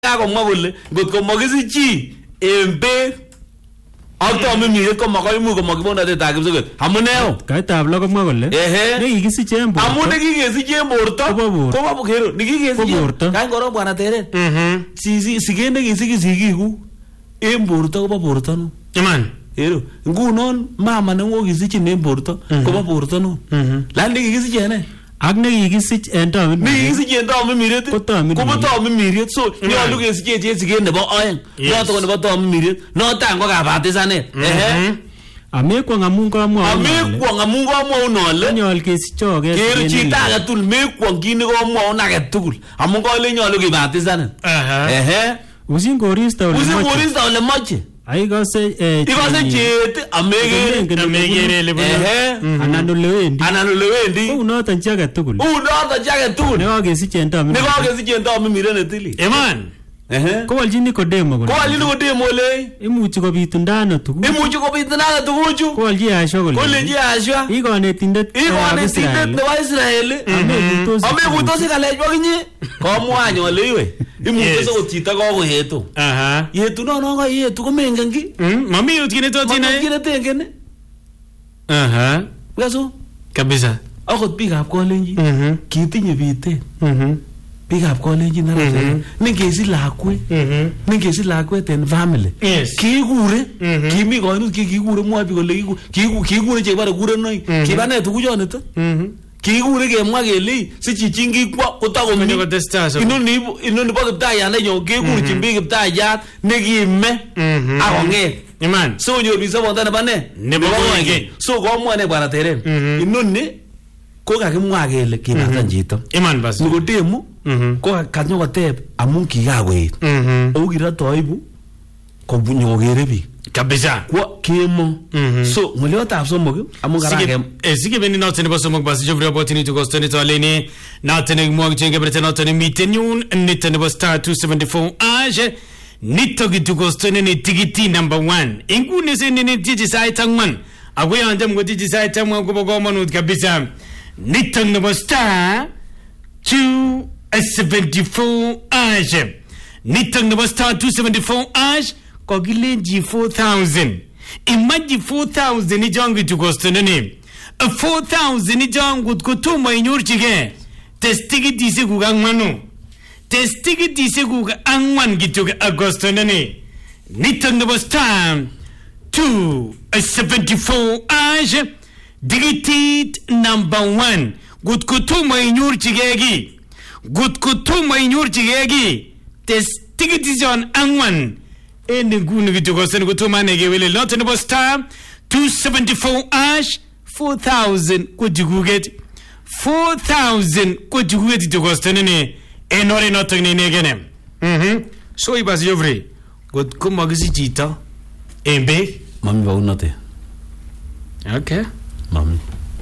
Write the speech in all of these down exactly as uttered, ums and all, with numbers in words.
Kakomwa kole ngotko makisichi en beek ak tomimiet ko makoi imuch komakibonatet ak kipsoget. Amuneo? Kaitab lo komwa kole nekikisiche en borto. Amun nekikisiche en borto kobo kero nekikisiche borto. Kain korong bwana Teren. Mhm. Sisi siget nekisiki sigiku en borto kobo borto no. Iman. Ero ngunon mama nengo kisichin en borto kobo borto no. Mhm. Lan nekikisiche ne? Ak nekikisich en tomit. Nekikisich en tomit miret. Ko tomit. Ko tomit miret. So nyolu kesiche en siget nebo oeng. Noto ko nebo tomit miret. Noto ko kabatisanet. Ehe. Amekwong amun kamwa. Amekwong amun kamwa unole. Nyol kesicho ke. Ker chito age tugul mekwong kit ne kamwa un age tugul. Amun kole nyolu kebatisanen. Ehe. Usin koristo ole moche. Usin koristo ole moche. Ai kose eh ikose chet amege amege le bolo anan ole wendi anan ole wendi ko noton chi age tugul u noton chi age tugul ne kakesiche en tomit ne kakesiche en tomit mire ne tili Eman ehe ko walji Nikodemo ko walji Nikodemo le imuchi kobitundano tuguk imuchi kobitundano tuguchu ko walji Ashwa kole koleji Ashwa ikonetindet ikonetindet nebo Israel amekuitosi kalech bokinye komwany ole iwe imuche so chito kokoyetu aha yetu no no yetu ko mengen ki mami ut kine tot ine kine tengen aha gaso kabisa akot biikab kolenji kitinye biten biikab kolenji nara ningesi lakwe ningesi lakwet en family kikure kimi koinut kikure mwa bi kole kikure chebare kure noi kibane tugujonito kikure kemwa kele si chichin kikwa kotakomi inoni inoni bo kiptayat nenyo kekurchin biik kiptayat nekime akonget Iman so nyor biso bonda nebo ne nebo konge so komwa ne bwana Teren inoni ko kakimwa kele kibatan chito Iman bas Nikodemo ko kanyo koteb amun kikakoet au kiratoibu kobunyo kere biik kabisa kwa kemo so ngoliotab somok amun karake eh sige beni noten nebo somok basi jovri opportunity to stone to alene noten mo chenge brete noten miten yun niten nebo star two seventy-four age nito gituko stone ni tigiti number one ingune sene ni tiji sai tangman agwe ande mgo tiji sai tangman ko bogo manut kabisa niten nebo star two seventy-four age niten nebo star two seventy-four age kogilenji four thousand imagine four thousand ijongi tukostonene four thousand ijongu kutuma inyorchige testigiti se kuga ngwano testigiti se kuga angwan gituga agostonene nitan the bus time two seventy-four age digiti number one gut kutuma inyorchige gi gut kutuma inyorchige gi testigiti jon angwan ende nguni kitokoseni kutuma negewele lot nebo star two seventy-four ash four thousand kujiguget four thousand kujiguget kitokoseni ne enore notok ne negene mhm so ibas yovre god komagisi chito embe mami ba unote okay mami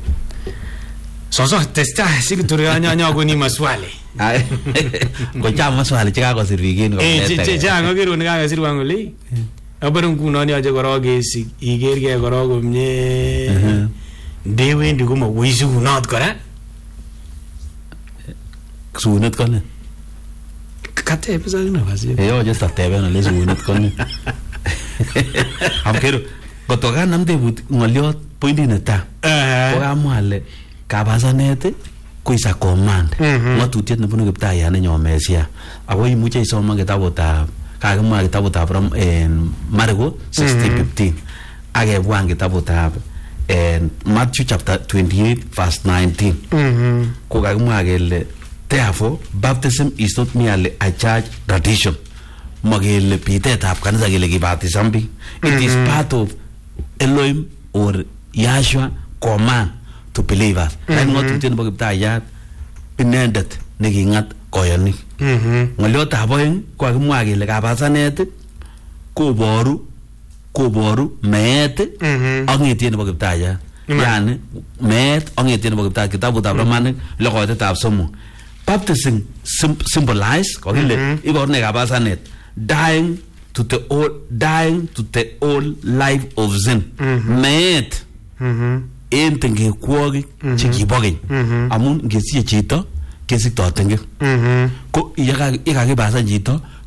soso testa sikituri nya ko ni maswali ko cha maswali chika ko sirvigen ko eh che cha ngogero ni ka sirwan gole abarun kuno ni aje goroge si igerge gorogo mye dewe ndi kuma wisu not kora sunat kone kate pesa na basi eh yo just atebe na le sunat kone amkero kotoka namde but ngoliot point neta eh ko amwale kabasanet ko isa command ngatutiet nebunu kiptayat nenyo Mesia ako imuche isoma kitabutab kakimwa kitabutab rom en Marko sixteen fifteen akebwan kitabutab en Matthew chapter twenty-eight verse nineteen ko kakimwa kele therefore baptism is not merely a church tradition makele pitetab kanisa kele kibatisan biik it is part of Elohim or Yahshua command to believers and not to nebo kiptayat inendet nekingat koyonik ngoliotab oeng ko kakimwa kele kabasanet koboru koboru meet ak ngetiet nebo kiptayat yani meet ak ngetiet nebo kiptayat kitabutab Romanik lokoitetab somok baptism symbolize kokile iboru ne kabasanet dying to the old dying to the old life of sin meet en tengekwogik chekibogeny amun ngesiye chito kesikto tengek ko yakakibasan chito